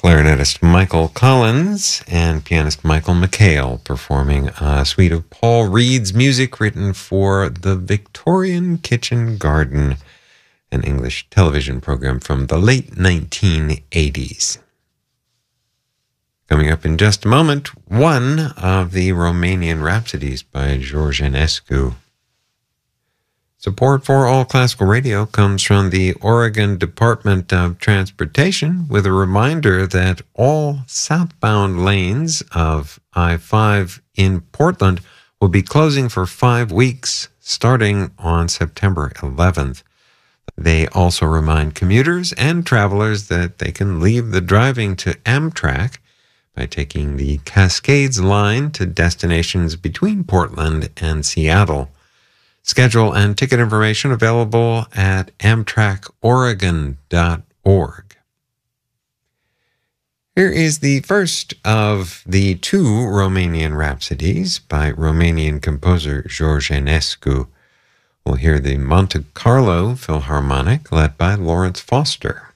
clarinetist Michael Collins and pianist Michael McHale performing a suite of Paul Reed's music written for the Victorian Kitchen Garden, an English television program from the late 1980s. Coming up in just a moment, one of the Romanian Rhapsodies by George Enescu. Support for All Classical Radio comes from the Oregon Department of Transportation, with a reminder that all southbound lanes of I-5 in Portland will be closing for 5 weeks starting on September 11th. They also remind commuters and travelers that they can leave the driving to Amtrak by taking the Cascades line to destinations between Portland and Seattle. Schedule and ticket information available at amtrakoregon.org. Here is the first of the 2 Romanian Rhapsodies by Romanian composer George Enescu. We'll hear the Monte Carlo Philharmonic led by Lawrence Foster.